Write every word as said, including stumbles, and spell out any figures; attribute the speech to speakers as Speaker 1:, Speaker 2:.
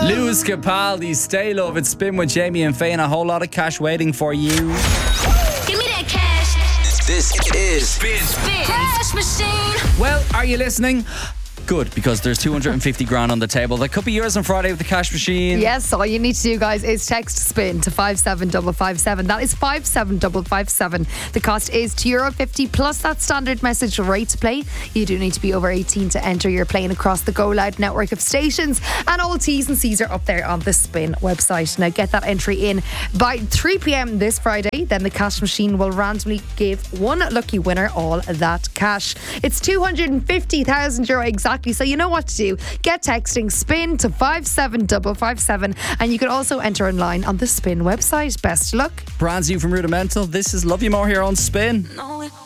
Speaker 1: Lewis Capaldi, Stay Love. It's Spin with Jamie and Faye, and a whole lot of cash waiting for you.
Speaker 2: Give me that cash.
Speaker 3: This is
Speaker 2: Spin. Spin. Cash machine.
Speaker 1: Well, are you listening? Good, because there's two hundred fifty grand on the table. That could be yours on Friday with the cash machine.
Speaker 4: Yes, all you need to do, guys, is text SPIN to five seven five five seven. That is five seven five five seven. The cost is two euro fifty plus that standard message rate to play. You do need to be over eighteen to enter. You're playing across the Go Loud network of stations, and all T's and C's are up there on the Spin website. Now get that entry in by three p.m. this Friday. Then the cash machine will randomly give one lucky winner all that cash. It's two hundred fifty thousand euro exactly. So you know what to do. Get texting SPIN to five seven five five seven, and you can also enter online on the Spin website. Best of luck.
Speaker 1: Brand new from Rudimental. This is Love You More here on Spin.
Speaker 2: No, it